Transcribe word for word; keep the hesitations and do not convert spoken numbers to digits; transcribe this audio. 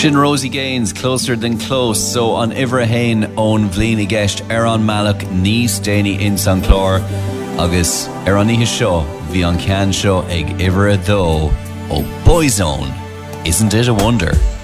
Sin Rosie Gaines, Closer Than Close. So an Ivra Hain own Vlini Gest Aaron Malak Nís Déni in San Clor agus Aaron Ihe Show Vi an Can Show Eg Ivra Tho O Boyzone. Isn't it a wonder?